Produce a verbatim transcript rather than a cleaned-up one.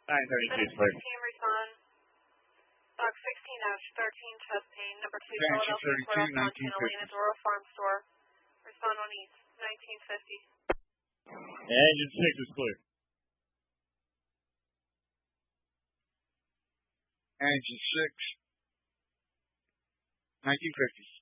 nine thirty-two is clear. Respond. Box sixteen dash thirteen, chest pain, number two, Expansion Philadelphia thirty-two, Courthouse, nineteen Montana, fifty. Lane, Dora Farm Store. Respond on east, nineteen fifty. Engine six is clear. Engine six, nineteen fifty.